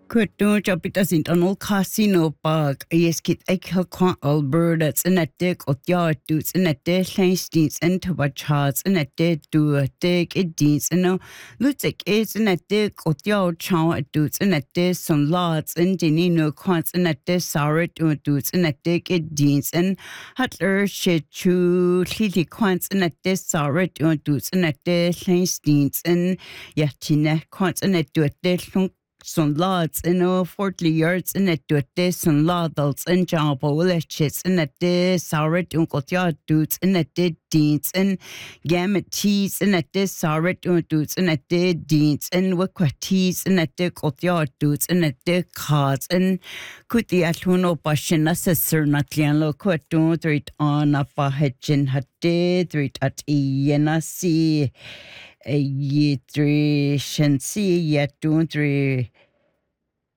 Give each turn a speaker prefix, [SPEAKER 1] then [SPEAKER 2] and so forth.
[SPEAKER 1] Kwartun chapitas internal casino park ieskit ekelkwan Alberta tsenetek otyaatu tsenete leinstins en tabachats enete duatek edins eno lutek tsenetek otyao chao atu tsenete son lots en dinino kwan tsenete saret utu tsenetek edins en hatler shechu lili kwan tsenete saret utu tsenete leinstins en yatine kwan tsenete Son lads in Fort Yards in it do this and ladles and job williches in it this saurit uncle dudes in it did deeds and gamut teas in it this saurit dudes in it did deeds and wickatees in it dick dudes in it dick cards and could the atuno bashin assessor natlian lo quatun threat on up a hedgin had did threat at yenasi. Ye three shansi yet 2 3